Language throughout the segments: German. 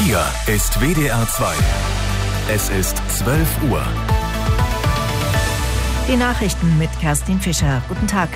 Hier ist WDR 2. Es ist 12 Uhr. Die Nachrichten mit Kerstin Fischer. Guten Tag.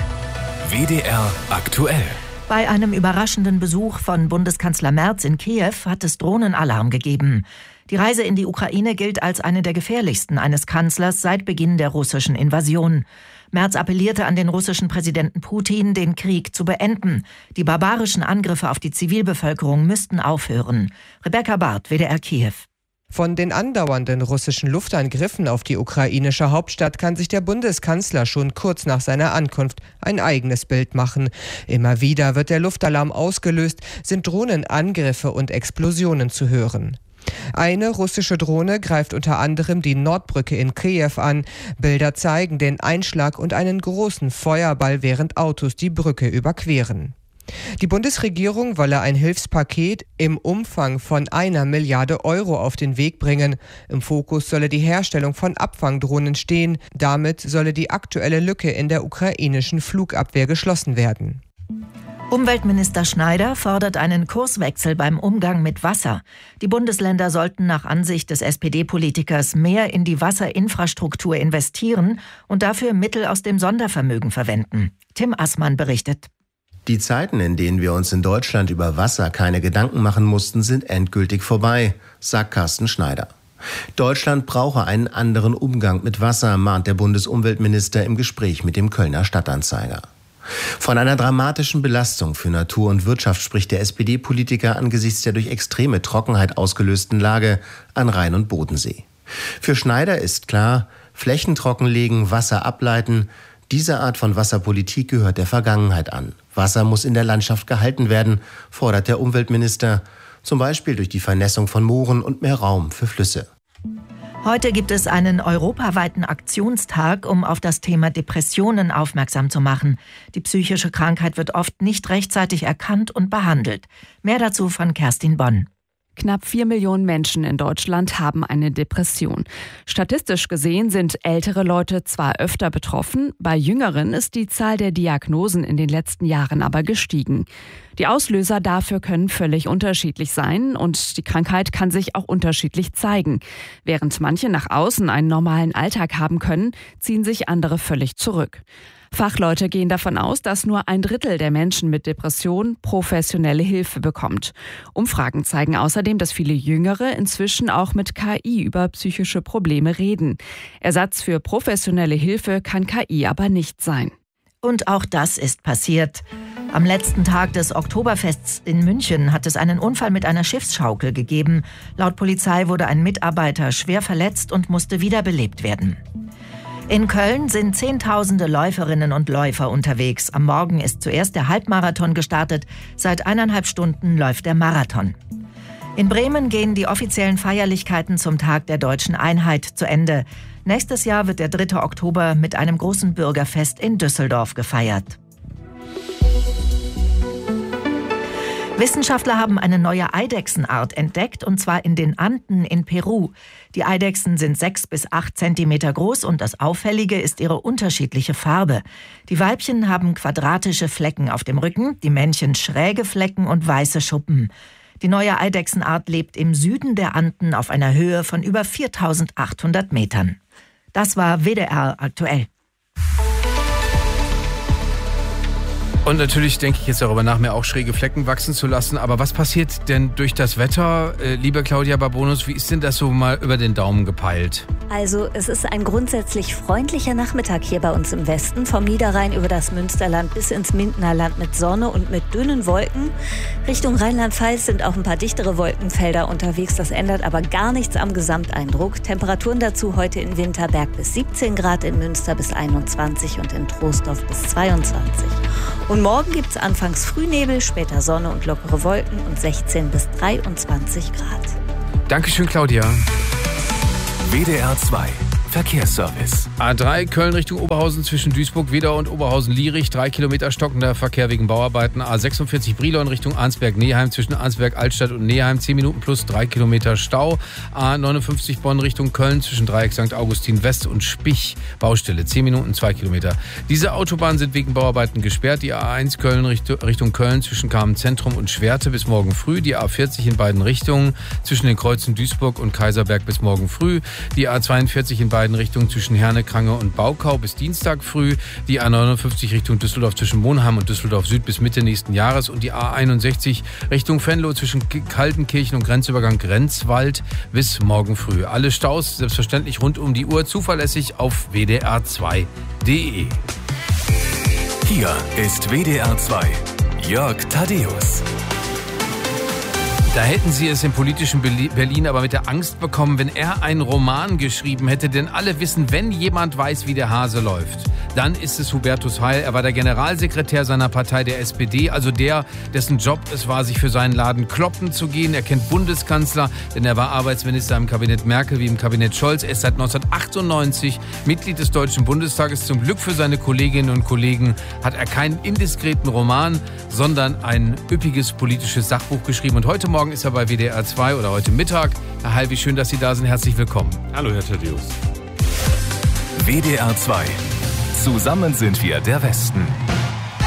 WDR aktuell. Bei einem überraschenden Besuch von Bundeskanzler Merz in Kiew hat es Drohnenalarm gegeben. Die Reise in die Ukraine gilt als eine der gefährlichsten eines Kanzlers seit Beginn der russischen Invasion. Merz appellierte an den russischen Präsidenten Putin, den Krieg zu beenden. Die barbarischen Angriffe auf die Zivilbevölkerung müssten aufhören. Rebecca Barth, WDR Kiew. Von den andauernden russischen Luftangriffen auf die ukrainische Hauptstadt kann sich der Bundeskanzler schon kurz nach seiner Ankunft ein eigenes Bild machen. Immer wieder wird der Luftalarm ausgelöst, sind Drohnenangriffe und Explosionen zu hören. Eine russische Drohne greift unter anderem die Nordbrücke in Kiew an. Bilder zeigen den Einschlag und einen großen Feuerball, während Autos die Brücke überqueren. Die Bundesregierung wolle ein Hilfspaket im Umfang von 1 Milliarde Euro auf den Weg bringen. Im Fokus solle die Herstellung von Abfangdrohnen stehen. Damit solle die aktuelle Lücke in der ukrainischen Flugabwehr geschlossen werden. Umweltminister Schneider fordert einen Kurswechsel beim Umgang mit Wasser. Die Bundesländer sollten nach Ansicht des SPD-Politikers mehr in die Wasserinfrastruktur investieren und dafür Mittel aus dem Sondervermögen verwenden. Tim Assmann berichtet. Die Zeiten, in denen wir uns in Deutschland über Wasser keine Gedanken machen mussten, sind endgültig vorbei, sagt Carsten Schneider. Deutschland brauche einen anderen Umgang mit Wasser, mahnt der Bundesumweltminister im Gespräch mit dem Kölner Stadtanzeiger. Von einer dramatischen Belastung für Natur und Wirtschaft spricht der SPD-Politiker angesichts der durch extreme Trockenheit ausgelösten Lage an Rhein und Bodensee. Für Schneider ist klar, Flächen trockenlegen, Wasser ableiten, diese Art von Wasserpolitik gehört der Vergangenheit an. Wasser muss in der Landschaft gehalten werden, fordert der Umweltminister, zum Beispiel durch die Vernässung von Mooren und mehr Raum für Flüsse. Heute gibt es einen europaweiten Aktionstag, um auf das Thema Depressionen aufmerksam zu machen. Die psychische Krankheit wird oft nicht rechtzeitig erkannt und behandelt. Mehr dazu von Kerstin Bonn. Knapp 4 Millionen Menschen in Deutschland haben eine Depression. Statistisch gesehen sind ältere Leute zwar öfter betroffen, bei Jüngeren ist die Zahl der Diagnosen in den letzten Jahren aber gestiegen. Die Auslöser dafür können völlig unterschiedlich sein und die Krankheit kann sich auch unterschiedlich zeigen. Während manche nach außen einen normalen Alltag haben können, ziehen sich andere völlig zurück. Fachleute gehen davon aus, dass nur 1/3 der Menschen mit Depression professionelle Hilfe bekommt. Umfragen zeigen außerdem, dass viele Jüngere inzwischen auch mit KI über psychische Probleme reden. Ersatz für professionelle Hilfe kann KI aber nicht sein. Und auch das ist passiert. Am letzten Tag des Oktoberfests in München hat es einen Unfall mit einer Schiffsschaukel gegeben. Laut Polizei wurde ein Mitarbeiter schwer verletzt und musste wiederbelebt werden. In Köln sind Zehntausende Läuferinnen und Läufer unterwegs. Am Morgen ist zuerst der Halbmarathon gestartet. Seit 1,5 Stunden läuft der Marathon. In Bremen gehen die offiziellen Feierlichkeiten zum Tag der Deutschen Einheit zu Ende. Nächstes Jahr wird der 3. Oktober mit einem großen Bürgerfest in Düsseldorf gefeiert. Wissenschaftler haben eine neue Eidechsenart entdeckt, und zwar in den Anden in Peru. Die Eidechsen sind 6 bis 8 Zentimeter groß und das Auffällige ist ihre unterschiedliche Farbe. Die Weibchen haben quadratische Flecken auf dem Rücken, die Männchen schräge Flecken und weiße Schuppen. Die neue Eidechsenart lebt im Süden der Anden auf einer Höhe von über 4.800 Metern. Das war WDR aktuell. Und natürlich denke ich jetzt darüber nach, mir auch schräge Flecken wachsen zu lassen. Aber was passiert denn durch das Wetter? Liebe Claudia Barbonus, wie ist denn das so mal über den Daumen gepeilt? Also es ist ein grundsätzlich freundlicher Nachmittag hier bei uns im Westen. Vom Niederrhein über das Münsterland bis ins Mindener Land mit Sonne und mit dünnen Wolken. Richtung Rheinland-Pfalz sind auch ein paar dichtere Wolkenfelder unterwegs. Das ändert aber gar nichts am Gesamteindruck. Temperaturen dazu heute in Winterberg bis 17 Grad, in Münster bis 21 und in Troisdorf bis 22. Und morgen gibt es anfangs Frühnebel, später Sonne und lockere Wolken und 16 bis 23 Grad. Dankeschön, Claudia. WDR 2. Verkehrsservice. A3 Köln Richtung Oberhausen zwischen Duisburg-Wedau und Oberhausen-Lierich. 3 Kilometer stockender Verkehr wegen Bauarbeiten. A46 Brilon Richtung Arnsberg-Neheim zwischen Arnsberg-Altstadt und Neheim. 10 Minuten plus 3 Kilometer Stau. A59 Bonn Richtung Köln zwischen Dreieck St. Augustin West und Spich. Baustelle. 10 Minuten 2 Kilometer. Diese Autobahnen sind wegen Bauarbeiten gesperrt. Die A1 Köln Richtung Köln zwischen Kamenz-Zentrum und Schwerte bis morgen früh. Die A40 in beiden Richtungen zwischen den Kreuzen Duisburg und Kaiserberg bis morgen früh. Die A42 in beiden Richtungen zwischen Herne, Krange und Baukau bis Dienstag früh. Die A59 Richtung Düsseldorf zwischen Monheim und Düsseldorf Süd bis Mitte nächsten Jahres. Und die A61 Richtung Venlo zwischen Kaltenkirchen und Grenzübergang Grenzwald bis morgen früh. Alle Staus selbstverständlich rund um die Uhr zuverlässig auf wdr2.de. Hier ist WDR 2. Jörg Thaddäus. Da hätten Sie es im politischen Berlin aber mit der Angst bekommen, wenn er einen Roman geschrieben hätte. Denn alle wissen, wenn jemand weiß, wie der Hase läuft, dann ist es Hubertus Heil. Er war der Generalsekretär seiner Partei, der SPD, also der, dessen Job es war, sich für seinen Laden kloppen zu gehen. Er kennt Bundeskanzler, denn er war Arbeitsminister im Kabinett Merkel wie im Kabinett Scholz. Er ist seit 1998 Mitglied des Deutschen Bundestages. Zum Glück für seine Kolleginnen und Kollegen hat er keinen indiskreten Roman, sondern ein üppiges politisches Sachbuch geschrieben. Und heute Morgen ist er bei WDR 2 oder heute Mittag. Herr Heil, wie schön, dass Sie da sind. Herzlich willkommen. Hallo, Herr Thaddäus. WDR 2. Zusammen sind wir der Westen.